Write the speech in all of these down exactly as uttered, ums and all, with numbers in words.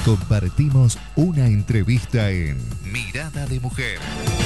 Compartimos una entrevista en Mirada de Mujer.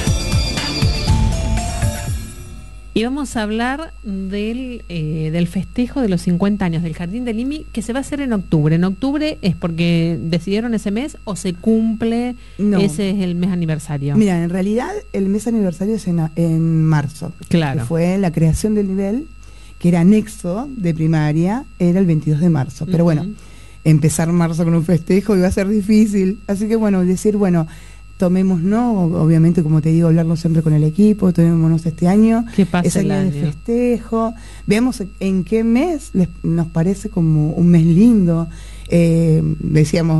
Y vamos a hablar del, eh, del festejo de los cincuenta años del Jardín del Imi, que se va a hacer en octubre. ¿En octubre es porque decidieron ese mes o se cumple, no. ese es el mes aniversario? Mira, en realidad el mes aniversario es en, en marzo. Claro. Que fue la creación del nivel, que era anexo de primaria, era el veintidós de marzo. Pero uh-huh. bueno, empezar marzo con un festejo iba a ser difícil. Así que bueno, decir, bueno... Tomemos, ¿no? Obviamente, como te digo, hablarlo siempre con el equipo, tomémonos este año, que pase ese el año año de festejo, veamos en qué mes les, nos parece como un mes lindo. Eh, decíamos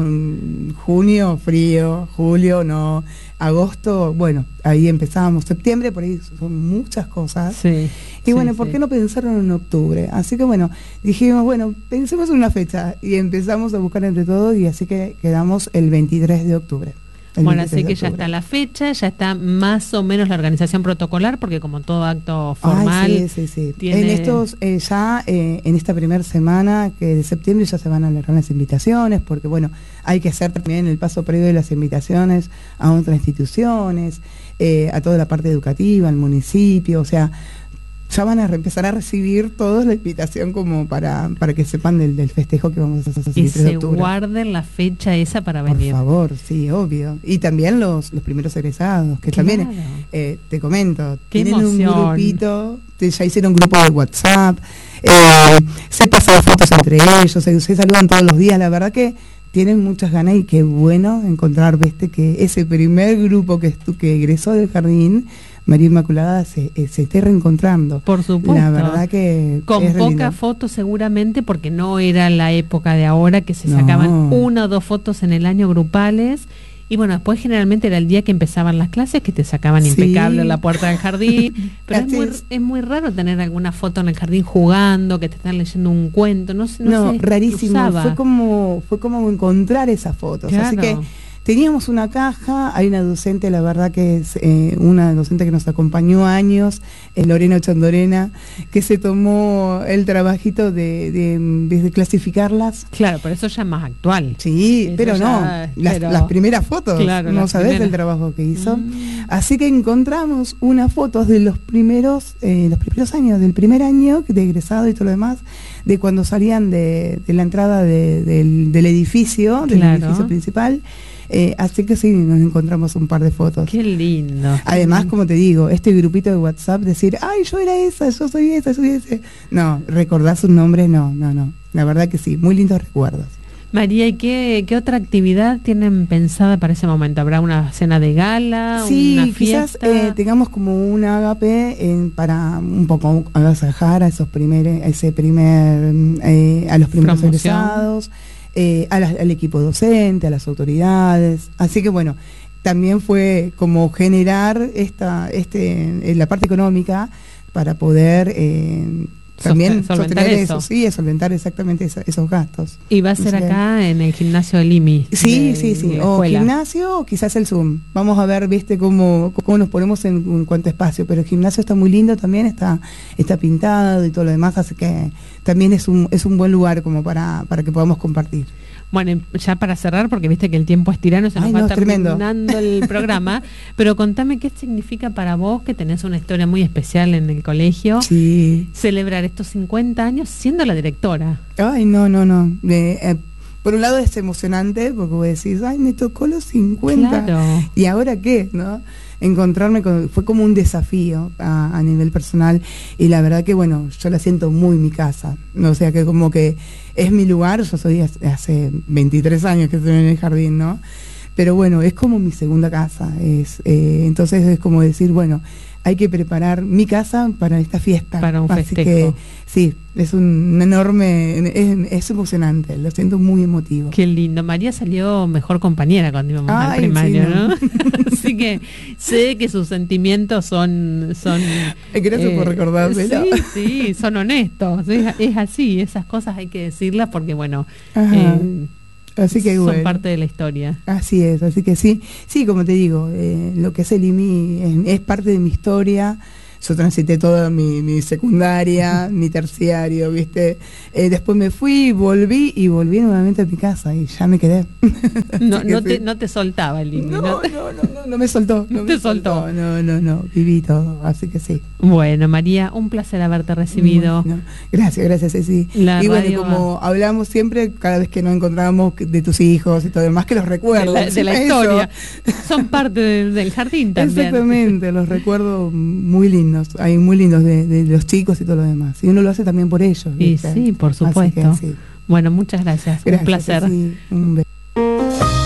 junio, frío, julio, no, agosto, bueno, ahí empezábamos, septiembre, por ahí son muchas cosas. Sí, y sí, bueno, ¿por sí. qué no pensaron en octubre? Así que bueno, dijimos, bueno, pensemos en una fecha y empezamos a buscar entre todos y así que quedamos el veintitrés de octubre. Bueno, así que ya está la fecha, ya está más o menos la organización protocolar, porque como todo acto formal... Ay, sí, sí, sí. Tiene... En estos, eh, ya eh, en esta primera semana que de septiembre ya se van a alargar las invitaciones, porque bueno, hay que hacer también el paso previo de las invitaciones a otras instituciones, eh, a toda la parte educativa, al municipio, o sea... Ya van a empezar a recibir todos la invitación como para, para que sepan del, del festejo que vamos a hacer el y se de octubre. Guarden la fecha esa para Por venir. Por favor, sí, obvio. Y también los, los primeros egresados, que claro. también, eh, te comento, Qué tienen emoción. un grupito, ya hicieron un grupo de WhatsApp, eh, se pasan fotos entre ellos, se, se saludan todos los días, la verdad que tienen muchas ganas y qué bueno encontrar, viste, que ese primer grupo que, estu que egresó del jardín, María Inmaculada, se, eh, se esté reencontrando. Por supuesto. La verdad que con es pocas fotos seguramente, porque no era la época de ahora que se sacaban no. una o dos fotos en el año grupales. Y bueno, después generalmente era el día que empezaban las clases, que te sacaban sí. impecable en la puerta del jardín. Pero es muy, es muy raro tener alguna foto en el jardín jugando, que te están leyendo un cuento. No, no, no sé, rarísimo. Fue como, fue como encontrar esas fotos. Claro. Así que teníamos una caja, hay una docente, la verdad que es eh, una docente que nos acompañó años, eh, Lorena Chandorena, que se tomó el trabajito de, de, de clasificarlas. Claro, pero eso ya es más actual. Sí, eso pero ya, no, las, pero... las primeras fotos, claro, no sabés primeras. el trabajo que hizo. Mm. Así que encontramos unas fotos de los primeros, eh, los primeros años, del primer año de egresado y todo lo demás, de cuando salían de, de la entrada de, del, del edificio, del claro. edificio principal. Eh, así que sí, nos encontramos un par de fotos. Qué lindo. Además, como te digo, este grupito de WhatsApp, decir, ay, yo era esa, yo soy esa, soy ese. No, recordar sus nombres, no, no, no. La verdad que sí, muy lindos recuerdos. María, ¿y qué, qué otra actividad tienen pensada para ese momento? ¿Habrá una cena de gala, sí, una fiesta? Sí, quizás eh, tengamos como un ágape en, para un poco agasajar a esos primeros, a ese primer, eh, a los primeros Promoción. egresados. Eh, a la, al equipo docente, a las autoridades, así que bueno, también fue como generar esta, este, la parte económica para poder eh, también solventar sostener eso. eso, sí, solventar exactamente esa, esos gastos. Y va a ser Así acá que... en el gimnasio del I M I. Sí, de, sí, sí, de o gimnasio o quizás el Zoom. Vamos a ver, viste, cómo, cómo nos ponemos en, en cuanto a espacio, pero el gimnasio está muy lindo también, está, está pintado y todo lo demás, así que también es un, es un buen lugar como para, para que podamos compartir. Bueno, ya para cerrar, porque viste que el tiempo es tirano, se nos Ay, va no, terminando el programa, pero contame qué significa para vos, que tenés una historia muy especial en el colegio, sí. celebrar estos cincuenta años siendo la directora. Ay, no, no, no. Eh, eh, por un lado es emocionante, porque vos decís, ay, me tocó los cincuenta. Claro. ¿Y ahora qué? ¿No? Encontrarme con, fue como un desafío a, a nivel personal y la verdad que bueno, yo la siento muy mi casa, ¿no? O sea que como que es mi lugar, yo soy hace, hace veintitrés años que estoy en el jardín, ¿no? Pero bueno, es como mi segunda casa, es eh, entonces es como decir, bueno, hay que preparar mi casa para esta fiesta. Para un Así festejo. Que, sí, es un enorme, es, es emocionante, lo siento muy emotivo. Qué lindo. María salió mejor compañera cuando íbamos Ay, al primario, sí, ¿no? ¿no? Así que sé que sus sentimientos son... son Gracias eh, por recordármelo. Sí, sí, son honestos. Es, es así, esas cosas hay que decirlas porque, bueno... Ajá. Eh, Así que son bueno, parte de la historia. Así es, así que sí, sí, como te digo, eh, lo que es el I M I es, es parte de mi historia. yo transité toda mi, mi secundaria, mi terciario, ¿viste? Eh, después me fui, volví y volví nuevamente a mi casa y ya me quedé. No, no, te, no te soltaba el Lili. No, no, te... no, no, no, no me soltó. No te me soltó. soltó. No, no, no, viví todo, así que sí. Bueno, María, un placer haberte recibido. Bueno, gracias, gracias, Ceci. La y bueno, radio como va. hablamos siempre, cada vez que nos encontramos de tus hijos y todo demás, que los recuerdo. De la, de la historia. Son parte del, del jardín también. Exactamente, los recuerdo muy lindos, hay muy lindos de, de los chicos y todo lo demás. Y uno lo hace también por ellos. Y ¿viste? sí, por supuesto. Así que, sí. Bueno, muchas gracias. Gracias, un placer. Ceci. Un beso.